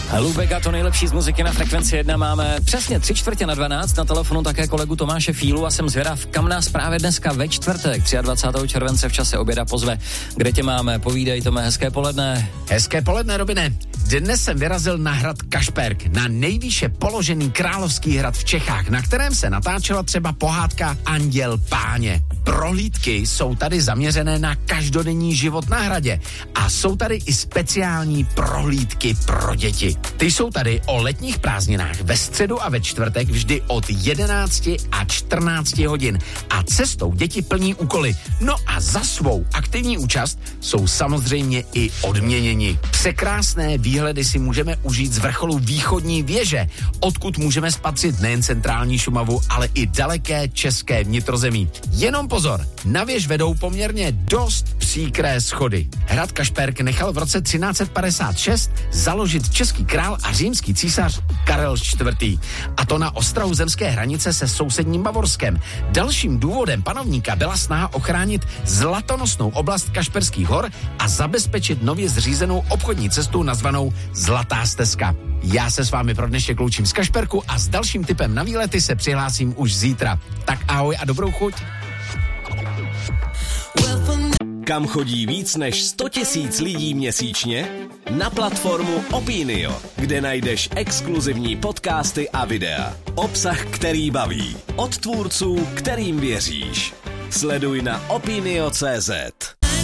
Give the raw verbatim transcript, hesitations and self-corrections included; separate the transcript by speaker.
Speaker 1: Lubega, to nejlepší z muziky na Frekvenci jedna. Máme přesně tři čtvrtě na dvanáct, na telefonu také kolegu Tomáše Fílu a jsem zvědav, kam nás právě dneska ve čtvrtek dvacátého třetího července v čase oběda pozve. Kde tě máme? Povídej, Tome, hezké poledne.
Speaker 2: Hezké poledne, Robine. Dnes jsem vyrazil na hrad Kašperk, na nejvýše položený královský hrad v Čechách, na kterém se natáčela třeba pohádka Anděl Páně. Prohlídky jsou tady zaměřené na každodenní život na hradě a jsou tady i speciální prohlídky pro děti. Ty jsou tady o letních prázdninách ve středu a ve čtvrtek vždy od jedenácti a čtrnácti hodin a cestou děti plní úkoly. No a za svou aktivní účast jsou samozřejmě i odměněni. Překrásné výhledy si můžeme užít z vrcholu východní věže, odkud můžeme spatřit nejen centrální Šumavu, ale i daleké české vnitrozemí. Jenom pozor, na věž vedou poměrně dost příkré schody. Hrad Kašperk nechal v roce třináct set padesát šest založit český král a římský císař Karel čtvrtý. A to na ostrahu zemské hranice se sousedním Bavorskem. Dalším důvodem panovníka byla snaha ochránit zlatonosnou oblast Kašperských hor a zabezpečit nově zřízenou obchodní cestu nazvanou Zlatá stezka. Já se s vámi pro dnešek loučím z Kašperku a s dalším tipem na výlety se přihlásím už zítra. Tak ahoj a dobrou chuť.
Speaker 3: Kam chodí víc než sto tisíc lidí měsíčně? Na platformu Opinio, kde najdeš exkluzivní podcasty a videa. Obsah, který baví. Od tvůrců, kterým věříš. Sleduj na opinio tečka cé zet.